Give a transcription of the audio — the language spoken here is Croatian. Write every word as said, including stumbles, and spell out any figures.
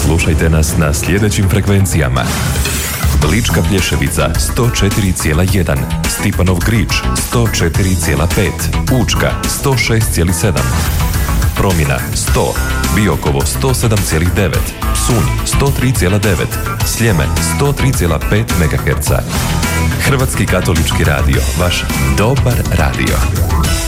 Slušajte nas na sljedećim frekvencijama: Lička Plješevica sto četiri zarez jedan, Stipanov Grič sto četiri zarez pet, Učka sto šest zarez sedam, Promina sto, Biokovo sto sedam zarez devet, Psunj sto tri zarez devet, Sljeme sto tri zarez pet megaherca. Hrvatski katolički radio, vaš dobar radio.